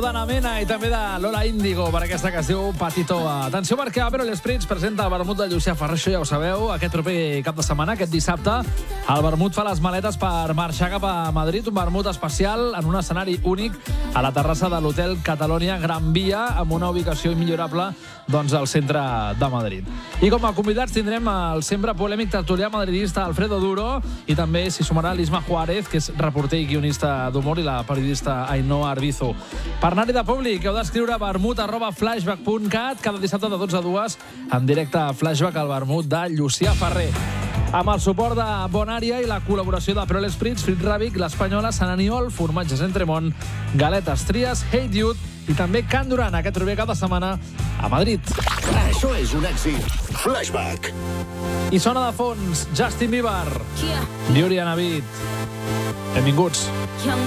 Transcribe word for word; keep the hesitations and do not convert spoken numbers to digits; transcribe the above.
d'Anna Mena i també de Lola Índigo per aquesta que es diu Patitoa. Atenció perquè Aperol Spritz presenta el vermut de Llucià Ferrer, això ja ho sabeu, aquest proper cap de setmana, aquest dissabte. El vermut fa les maletes per marxar cap a Madrid, un vermut especial en un escenari únic a la terrassa de l'Hotel Catalonia Gran Via, amb una ubicació immillorable doncs, al centre de Madrid. I com a convidats tindrem el sempre polèmic tertulià madridista Alfredo Duro i també s'hi sumarà l'Isma Juárez, que és reporter i guionista d'humor, i la periodista Ainhoa Arbizu. Per anar-hi de públic heu d'escriure vermut arroba flashback punt cat cada dissabte de dotze a dues en directe a Flashback al vermut de Llucià Ferrer. Amb el suport de Bonària i la col·laboració de Aperol Spritz, Frit Ràbic, l'Espanyola, Sant Aniol, Formatges Entremont, Galetes Tries, Hey Dude i també Can Duran, aquest proper cap de setmana a Madrid. Això és un èxit. Flashback. I sona de fons Justin Bieber, Beauty and a Beat. Benvinguts.